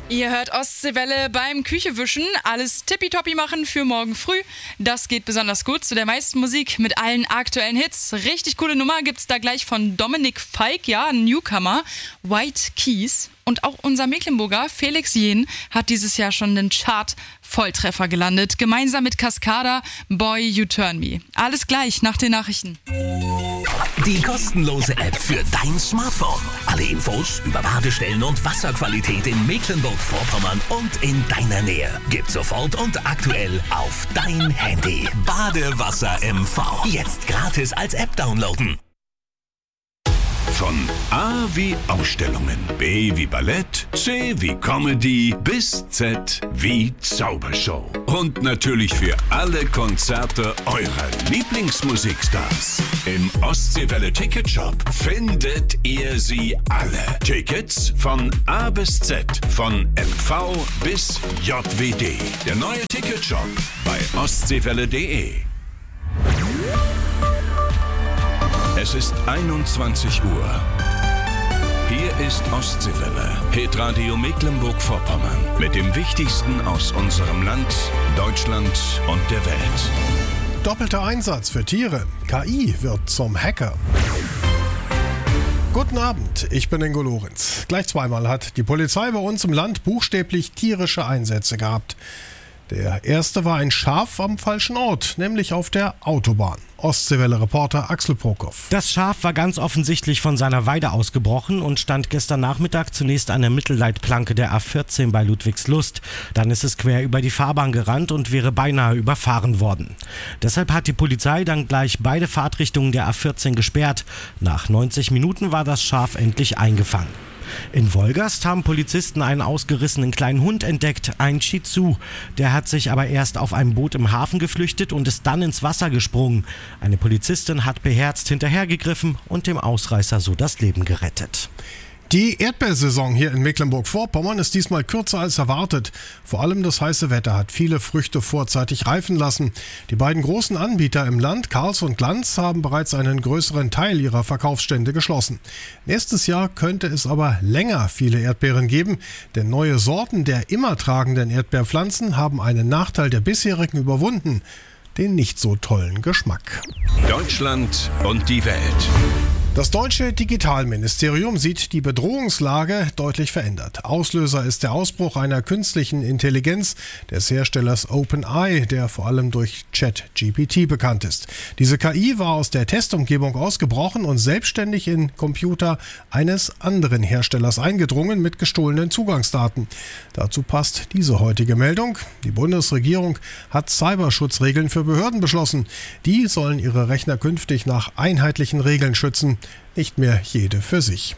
Ihr hört Ostseewelle beim Küchewischen. Alles tippitoppi machen für morgen früh. Das geht besonders gut zu der meisten Musik mit allen aktuellen Hits. Richtig coole Nummer gibt's da gleich von Dominik Feig, ja, ein Newcomer, White Keys. Und auch unser Mecklenburger Felix Jähn hat dieses Jahr schon den Chart-Volltreffer gelandet. Gemeinsam mit Cascada, Boy You Turn Me. Alles gleich nach den Nachrichten. Die kostenlose App für dein Smartphone. Alle Infos über Badestellen und Wasserqualität in Mecklenburg-Vorpommern und in deiner Nähe. Gib sofort und aktuell auf dein Handy. Badewasser MV. Jetzt gratis als App downloaden. Von A wie Ausstellungen, B wie Ballett, C wie Comedy bis Z wie Zaubershow. Und natürlich für alle Konzerte eurer Lieblingsmusikstars. Im Ostseewelle Ticketshop findet ihr sie alle. Tickets von A bis Z, von MV bis JWD. Der neue Ticketshop bei ostseewelle.de. Es ist 21 Uhr. Hier ist Ostseewelle, Hitradio Mecklenburg-Vorpommern. Mit dem Wichtigsten aus unserem Land, Deutschland und der Welt. Doppelter Einsatz für Tiere. KI wird zum Hacker. Guten Abend, ich bin Ingo Lorenz. Gleich zweimal hat die Polizei bei uns im Land buchstäblich tierische Einsätze gehabt. Der erste war ein Schaf am falschen Ort, nämlich auf der Autobahn. Ostseewelle-Reporter Axel Prokop. Das Schaf war ganz offensichtlich von seiner Weide ausgebrochen und stand gestern Nachmittag zunächst an der Mittelleitplanke der A14 bei Ludwigslust. Dann ist es quer über die Fahrbahn gerannt und wäre beinahe überfahren worden. Deshalb hat die Polizei dann gleich beide Fahrtrichtungen der A14 gesperrt. Nach 90 Minuten war das Schaf endlich eingefangen. In Wolgast haben Polizisten einen ausgerissenen kleinen Hund entdeckt, einen Shih Tzu. Der hat sich aber erst auf einem Boot im Hafen geflüchtet und ist dann ins Wasser gesprungen. Eine Polizistin hat beherzt hinterhergegriffen und dem Ausreißer so das Leben gerettet. Die Erdbeersaison hier in Mecklenburg-Vorpommern ist diesmal kürzer als erwartet. Vor allem das heiße Wetter hat viele Früchte vorzeitig reifen lassen. Die beiden großen Anbieter im Land, Karls und Glanz, haben bereits einen größeren Teil ihrer Verkaufsstände geschlossen. Nächstes Jahr könnte es aber länger viele Erdbeeren geben, denn neue Sorten der immer tragenden Erdbeerpflanzen haben einen Nachteil der bisherigen überwunden, den nicht so tollen Geschmack. Deutschland und die Welt. Das deutsche Digitalministerium sieht die Bedrohungslage deutlich verändert. Auslöser ist der Ausbruch einer künstlichen Intelligenz des Herstellers OpenAI, der vor allem durch ChatGPT bekannt ist. Diese KI war aus der Testumgebung ausgebrochen und selbstständig in Computer eines anderen Herstellers eingedrungen mit gestohlenen Zugangsdaten. Dazu passt diese heutige Meldung. Die Bundesregierung hat Cyberschutzregeln für Behörden beschlossen. Die sollen ihre Rechner künftig nach einheitlichen Regeln schützen. Nicht mehr jede für sich.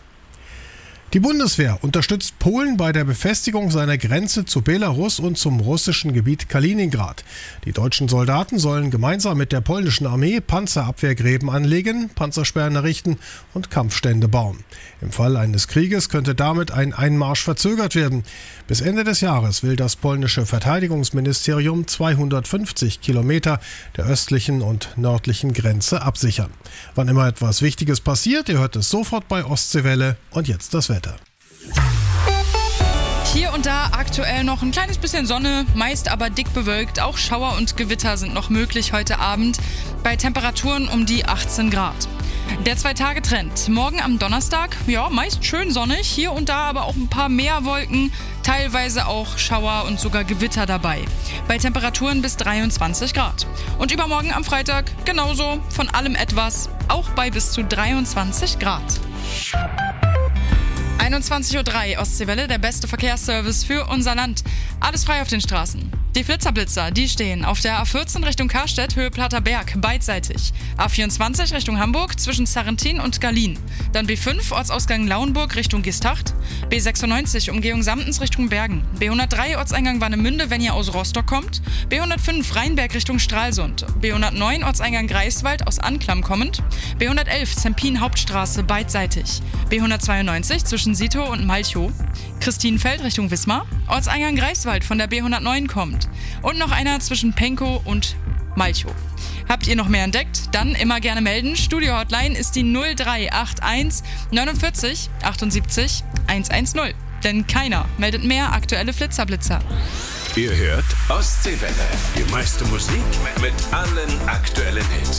Die Bundeswehr unterstützt Polen bei der Befestigung seiner Grenze zu Belarus und zum russischen Gebiet Kaliningrad. Die deutschen Soldaten sollen gemeinsam mit der polnischen Armee Panzerabwehrgräben anlegen, Panzersperren errichten und Kampfstände bauen. Im Fall eines Krieges könnte damit ein Einmarsch verzögert werden. Bis Ende des Jahres will das polnische Verteidigungsministerium 250 Kilometer der östlichen und nördlichen Grenze absichern. Wann immer etwas Wichtiges passiert, ihr hört es sofort bei Ostseewelle. Und jetzt das Wetter. Hier und da aktuell noch ein kleines bisschen Sonne, meist aber dick bewölkt. Auch Schauer und Gewitter sind noch möglich heute Abend bei Temperaturen um die 18 Grad. Der 2-Tage-Trend. Morgen am Donnerstag, ja, meist schön sonnig, hier und da aber auch ein paar mehr Wolken, teilweise auch Schauer und sogar Gewitter dabei. Bei Temperaturen bis 23 Grad. Und übermorgen am Freitag genauso, von allem etwas, auch bei bis zu 23 Grad. 21.03 Uhr, Ostseewelle, der beste Verkehrsservice für unser Land. Alles frei auf den Straßen. Die Flitzerblitzer, die stehen auf der A14 Richtung Karstedt, Höhe Platter Berg, beidseitig. A24 Richtung Hamburg zwischen Sarrentin und Gallien. Dann B5 Ortsausgang Lauenburg Richtung Gistacht. B96 Umgehung Samtens Richtung Bergen. B103 Ortseingang Warnemünde, wenn ihr aus Rostock kommt. B105 Rheinberg Richtung Stralsund. B109 Ortseingang Greifswald aus Anklam kommend. B111 Zempin Hauptstraße, beidseitig. B192 zwischen Sito und Malchow. Christinenfeld Richtung Wismar. Ortseingang Greifswald von der B109 kommt. Und noch einer zwischen Penkow und Malchow. Habt ihr noch mehr entdeckt? Dann immer gerne melden. Studio-Hotline ist die 0381 49 78 110. denn keiner meldet mehr aktuelle Flitzerblitzer. Ihr hört Ostseewelle. Die meiste Musik mit allen aktuellen Hits.